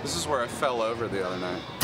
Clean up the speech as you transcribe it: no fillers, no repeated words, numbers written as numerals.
This is where I fell over the other night.